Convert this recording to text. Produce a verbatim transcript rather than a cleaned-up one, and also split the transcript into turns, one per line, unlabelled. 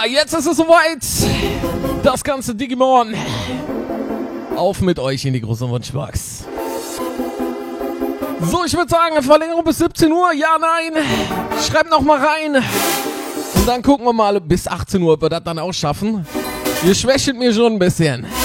Ja, jetzt ist es soweit. Das ganze Digimon. Auf mit euch in die große Wunschbox. So, ich würde sagen, Verlängerung bis siebzehn Uhr. Ja, nein. Schreibt noch mal rein. Und dann gucken wir mal bis achtzehn Uhr, ob wir das dann auch schaffen. Ihr schwächelt mir schon ein bisschen.